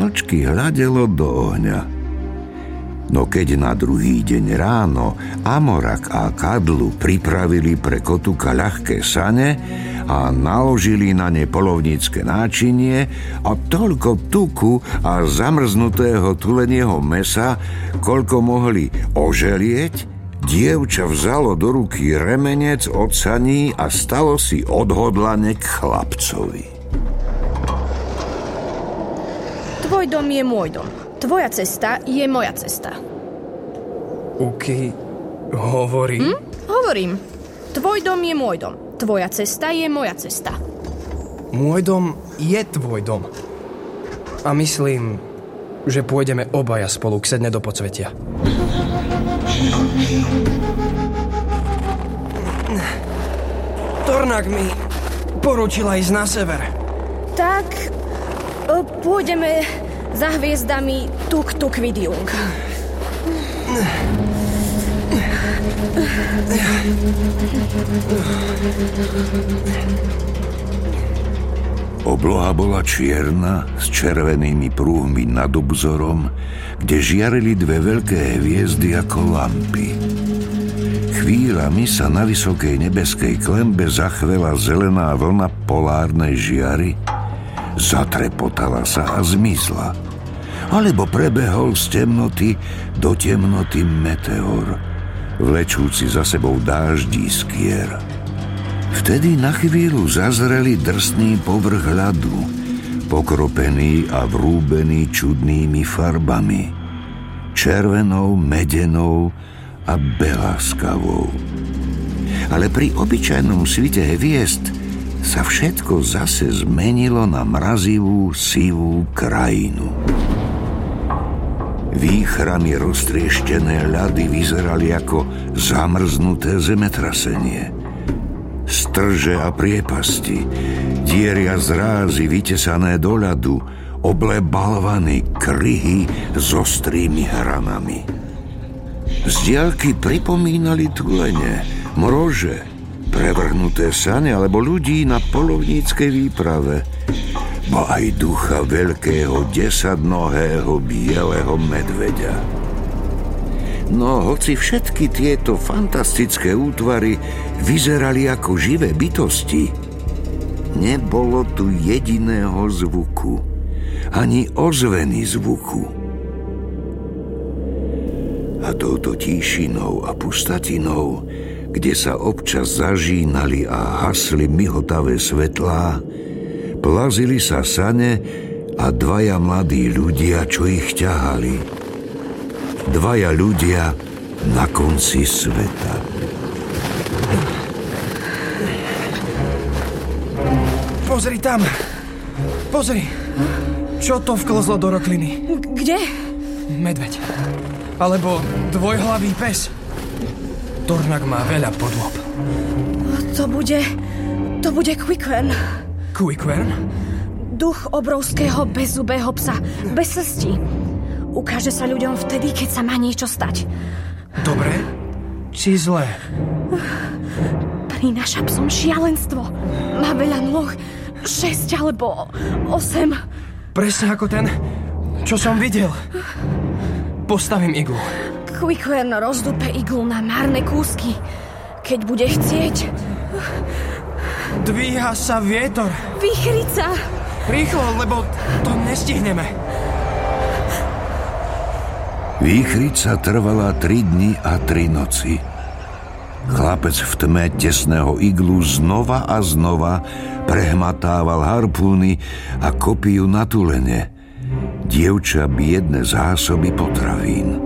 mlčky hľadelo do ohňa. No keď na druhý deň ráno Amorak a Kadlu pripravili pre Kotuka ľahké sane a naložili na ne poľovnícke náčinie a toľko tuku a zamrznutého tulenieho mesa, koľko mohli oželieť, dievča vzalo do ruky remenec od saní a stalo si odhodlane k chlapcovi. Tvoj dom je môj dom. Tvoja cesta je moja cesta. Uky hovorí? Hovorím. Tvoj dom je môj dom. Tvoja cesta je moja cesta. Môj dom je tvoj dom. A myslím, že pôjdeme obaja spolu k sedne do podsvetia. Tornák mi poručila ísť na sever. Tak, pôjdeme za hviezdami tuk vidiung. Obloha bola čierna s červenými prúhmi nad obzorom, kde žiarili dve veľké hviezdy ako lampy. Chvíľami sa na vysokej nebeskej klembe zachvela zelená vlna polárnej žiary, zatrepotala sa a zmizla. Alebo prebehol z temnoty do temnoty meteor, vlečúci za sebou dáždí skier. Vtedy na chvíľu zazreli drsný povrch ľadu, pokropený a vrúbený čudnými farbami, červenou, medenou a belaskavou. Ale pri obyčajnom svite hviezd sa všetko zase zmenilo na mrazivú, sivú krajinu. Výchrany roztrieštené ľady vyzerali ako zamrznuté zemetrasenie. Strže a priepasti, diery a zrázy vytesané do ľadu, oblé balvany, kryhy s ostrými hranami. Z diaľky pripomínali tulene, mrože, prevrhnuté sane alebo ľudí na poľovníckej výprave, ba aj ducha veľkého desaťnohého bieleho medveďa. No hoci všetky tieto fantastické útvary vyzerali ako živé bytosti, nebolo tu jediného zvuku, ani ozveny zvuku. A touto tíšinou a pustatinou, kde sa občas zažínali a hasli mihotavé svetlá, plazili sa sane a dvaja mladí ľudia, čo ich ťahali. Dvaja ľudia na konci sveta. Pozri tam! Pozri! Čo to vklzlo do rokliny? Kde? Medveď. Alebo dvojhlavý pes. Tornák má veľa podôb. To bude Quiquern. Quiquern? Duch obrovského bezzubého psa, bez srsti. Ukáže sa ľuďom vtedy, keď sa má niečo stať. Dobre či zlé? Prináša psom šialenstvo. Má veľa nôh, 6 alebo 8. Presne ako ten, čo som videl. Postavím iglu. Quiquern rozdupe iglu na márne kúsky. Keď bude chcieť. Dvíha sa vietor. Výchrica. Rýchlo, lebo to nestihneme. Výchrica trvala 3 dni a 3 noci. Chlapec v tme tesného iglu znova a znova prehmatával harpúny a kopiju na tulene. Dievča biedne zásoby potravín.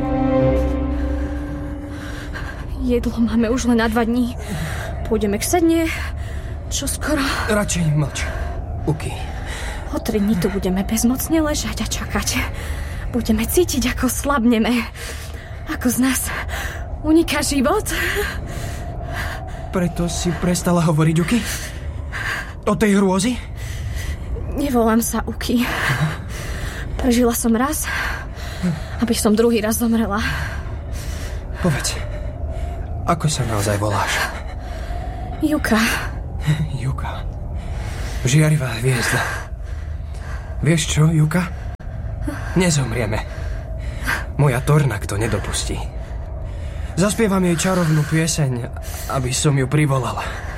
Jedlo máme už len na 2 dní. Pôjdeme k sedne. Čo skoro? Radšej mlč, Uky. O 3 dní tu budeme bezmocne ležať a čakať. Budeme cítiť, ako slabneme. Ako z nás uniká život. Preto si prestala hovoriť, Uky? O tej hrôzi? Nevolám sa Uky. Prežila som raz, aby som druhý raz zomrela. Povedz, ako sa naozaj voláš? Juka. Juka. Žiarivá hviezda. Vieš čo, Juka? nezomrieme. Moja Tornak to nedopustí. Zaspievam jej čarovnú pieseň, aby som ju privolala.